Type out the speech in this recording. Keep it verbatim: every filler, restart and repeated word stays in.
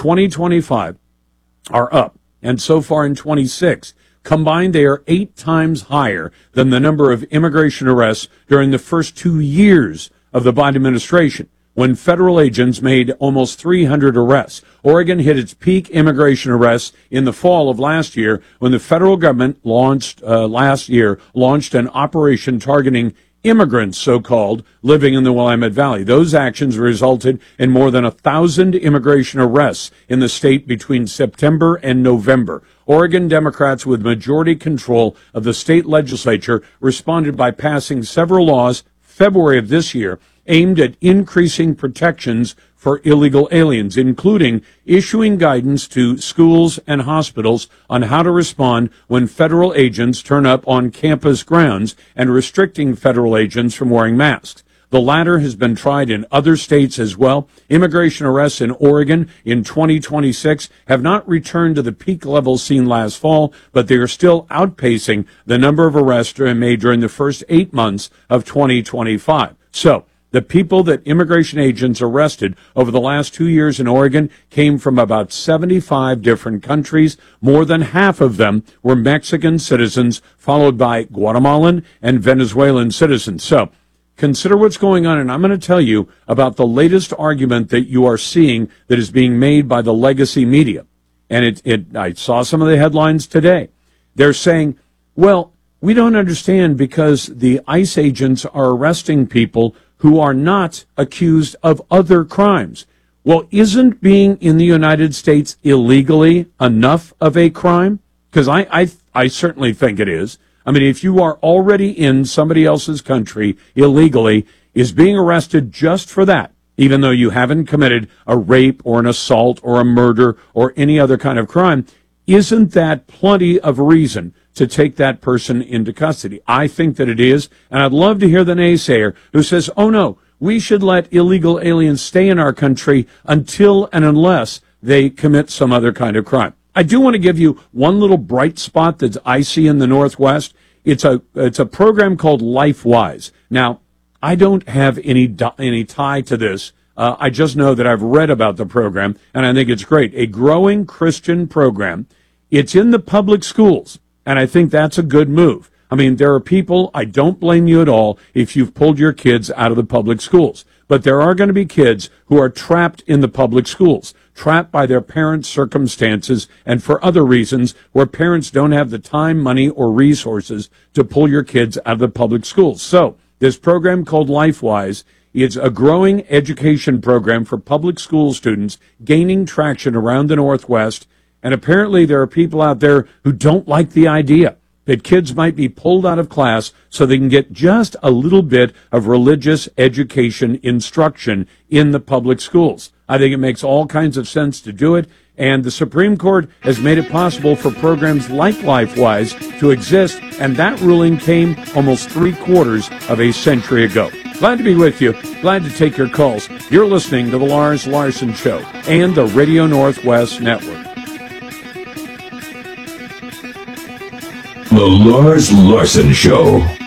twenty twenty-five are up, and so far in twenty-six, combined they are eight times higher than the number of immigration arrests during the first two years of the Biden administration, when federal agents made almost three hundred arrests. Oregon hit its peak immigration arrests in the fall of last year when the federal government launched, uh, last year, launched an operation targeting immigrants, so-called, living in the Willamette Valley. Those actions resulted in more than a thousand immigration arrests in the state between September and November. Oregon Democrats with majority control of the state legislature responded by passing several laws February of this year aimed at increasing protections for illegal aliens, including issuing guidance to schools and hospitals on how to respond when federal agents turn up on campus grounds and restricting federal agents from wearing masks. The latter has been tried in other states as well. Immigration arrests in Oregon in twenty twenty-six have not returned to the peak levels seen last fall, but they are still outpacing the number of arrests made during the first eight months of twenty twenty-five. So, the people that immigration agents arrested over the last two years in Oregon came from about seventy-five different countries. More than half of them were Mexican citizens, followed by Guatemalan and Venezuelan citizens. So, consider what's going on, and I'm going to tell you about the latest argument that you are seeing that is being made by the legacy media. And it, it I saw some of the headlines today. They're saying, well, we don't understand because the ICE agents are arresting people who are not accused of other crimes. Well, isn't being in the United States illegally enough of a crime? Because I, I, I certainly think it is. I mean, if you are already in somebody else's country illegally, is being arrested just for that, even though you haven't committed a rape or an assault or a murder or any other kind of crime, isn't that plenty of reason to take that person into custody? I think that it is, and I'd love to hear the naysayer who says, oh no, we should let illegal aliens stay in our country until and unless they commit some other kind of crime. I do want to give you one little bright spot that I see in the Northwest. It's a it's a program called LifeWise. Now, I don't have any any tie to this. Uh, I just know that I've read about the program, and I think it's great. A growing Christian program. It's in the public schools, and I think that's a good move. I mean, there are people, I don't blame you at all if you've pulled your kids out of the public schools. But there are going to be kids who are trapped in the public schools, trapped by their parents' circumstances and for other reasons where parents don't have the time, money, or resources to pull your kids out of the public schools. So this program called LifeWise is a growing education program for public school students gaining traction around the Northwest. And apparently there are people out there who don't like the idea that kids might be pulled out of class so they can get just a little bit of religious education instruction in the public schools. I think it makes all kinds of sense to do it, and the Supreme Court has made it possible for programs like LifeWise to exist, and that ruling came almost three quarters of a century ago. Glad to be with you. Glad to take your calls. You're listening to The Lars Larson Show and the Radio Northwest Network. The Lars Larson Show.